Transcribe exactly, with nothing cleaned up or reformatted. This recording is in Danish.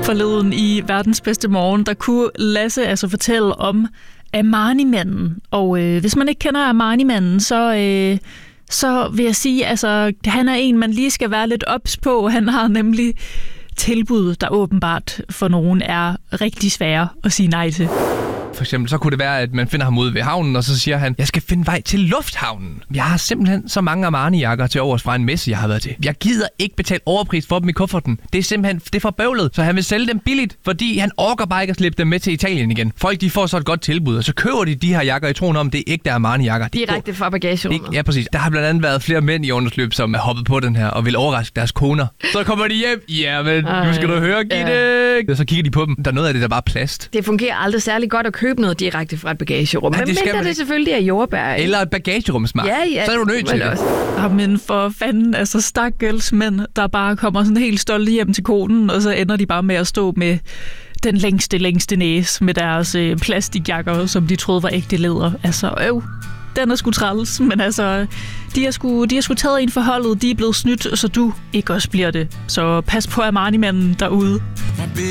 Forleden i Verdens Bedste Morgen, der kunne Lasse altså fortælle om Armani-manden. Og øh, hvis man ikke kender Armani-manden, så, øh, så vil jeg sige, altså han er en, man lige skal være lidt ops på. Han har nemlig tilbud, der åbenbart for nogen er rigtig svære at sige nej til. For eksempel, så kunne det være, at man finder ham ude ved havnen, og så siger han, jeg skal finde vej til lufthavnen. Jeg har simpelthen så mange Armani-jakker til overs fra en messe, jeg har været til. Jeg gider ikke betale overpris for dem i kufferten. Det er simpelthen det er for bøvlet, så han vil sælge dem billigt, fordi han orker bare ikke at slippe dem med til Italien igen. Folk, de får så et godt tilbud, og så køber de de her jakker i troen om, det er ægte Armani-jakker. Direkte fra bagagerummet. Ja, præcis. Der har blandt andet været flere mænd i undersløb, som er hoppet på den her og vil overraske deres koner. Så kommer de hjem. Ja, men nu skal du høre, Gitte. Ja. Og så kigger de på dem. Der er noget af det, der bare er plast. Det fungerer aldrig særlig godt at købe noget direkte fra et bagagerum. Nej, men det mindre det selvfølgelig er jordbær. Eller et bagagerumsmart. Ja, ja. Så er du nødt til det. Ja, men for fanden, altså stakkels mænd, der bare kommer sådan helt stolte hjem til konen, og så ender de bare med at stå med den længste, længste næse med deres øh, plastikjakker, som de troede var ægte læder. Altså, øv. Den er sgu træls, men altså, de har sgu, de har sgu taget en for holdet, de er blevet snydt, så du ikke også bliver det. Så pas på Armani-manden derude.